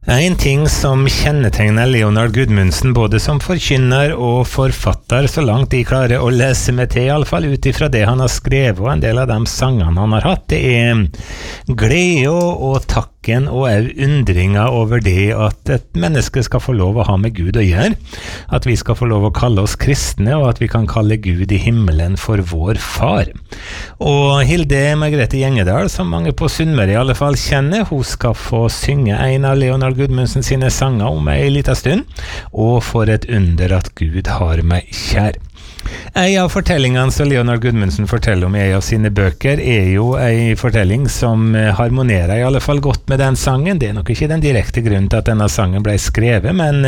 En ting som kjennetegner Leonard Gudmundsen både som forkynner og forfatter, så langt de klarer å lese med til, i alle fall ut ifra det han har skrevet og en del av de sangene han har hatt, det er glede og takken og undringa over det at et menneske skal få lov å ha med Gud å gjøre, at vi skal få lov å kalle oss kristne, og at vi kan kalle Gud i himmelen for vår far. Og Hilde Margrethe Gjengedal, som mange på Sunnmøre i alle fall kjenner, hun skal få synge en av Leonard Gudmundsen sine sanger om en liten stund, og for et under at Gud har meg kjær. En av fortellingene som Leonard Gudmundsen forteller om i en av sine bøker er jo en fortelling som harmonerer i alle fall godt med den sangen. Det er nok ikke den direkte grunnen til at denne sangen ble skrevet, men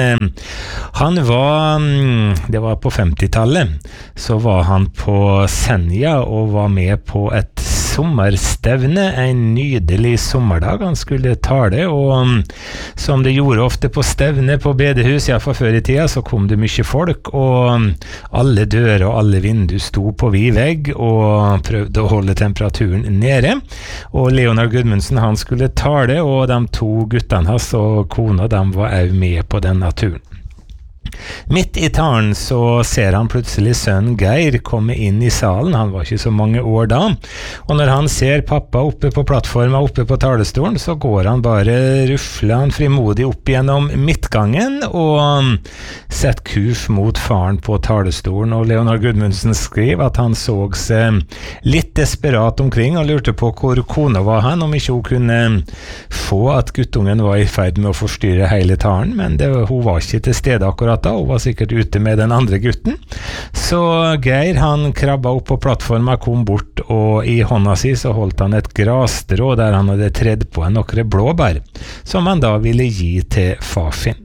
det var på 50-tallet, så var han på Senja og var med på et sommerstevne, en nydelig sommerdag. Han skulle tale, og som det gjorde ofte på stevne på bedehus, ja, for før i tida, så kom det mye folk, og alle dører og alle vinduer sto på vid vegg og prøvde å holde temperaturen nede. Og Leonard Gudmundsen, han skulle tale, og de to guttene hans og kona, de var også med på denne turen. Midt i talen så ser han plutselig sønnen Geir komme inn i salen. Han var ikke så mange år da, og når han ser pappa oppe på plattformen, oppe på talerstolen, så går han bare rufler han frimodig opp gjennom midtgangen og setter kurs mot faren på talerstolen. Og Leonard Gudmundsen skriver at han så seg litt desperat omkring og lurte på hvor kona var han, om ikke hun kunne få at guttungen var i ferd med å forstyrre hele talen, men hun var ikke til stede akkurat da, og var sikkert ute med den andre gutten. Så Geir, han krabba opp på plattformen, kom bort, og i hånda si så holdt han et grasstrå der han hadde tredd på noen blåbær, som han da ville gi til far sin.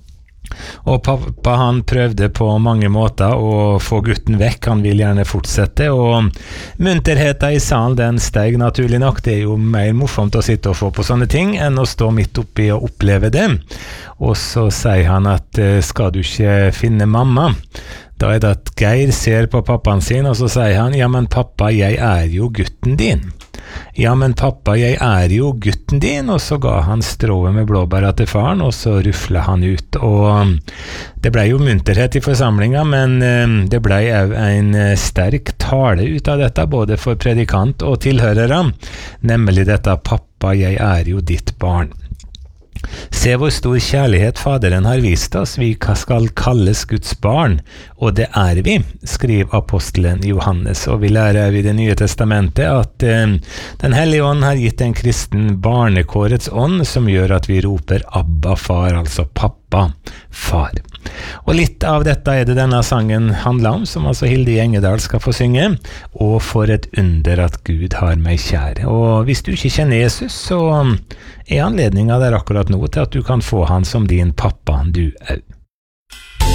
Og pappa, han prøvde på mange måter å få gutten vekk, han vil gjerne fortsette, og munterheten i salen, den steg naturlig nok. Det er jo mer morsomt å sitte og få på sånne ting enn å stå midt oppi og oppleve det. Og så sier han at skal du ikke finne mamma? Da er det at Geir ser på pappaen sin, og så sier han, ja, men pappa, jeg er jo gutten din. Ja, men pappa, jeg er jo gutten din, og så ga han strået med blåbæra til faren, og så ruflet han ut, og det ble jo munterhet i forsamlingen, men det ble jo en sterk tale ut av dette, både for predikant og tilhørere, nemlig dette, pappa, jeg er jo ditt barn. Se hvor stor kjærlighet Faderen har vist oss, vi skal kalles Guds barn, og det er vi, skriver apostelen Johannes, og vi lærer i Det nye testamentet at Den hellige ånd har gitt en kristen barnekårets ånd, som gjør at vi roper Abba far, altså pappa, far. Og litt av dette er det denne sangen handler om, som altså Hilde Gjengedal skal få synge, og for et under at Gud har meg kjær. Og hvis du ikke kjenner Jesus, så er anledningen der akkurat nå til at du kan få han som din pappa, du òg.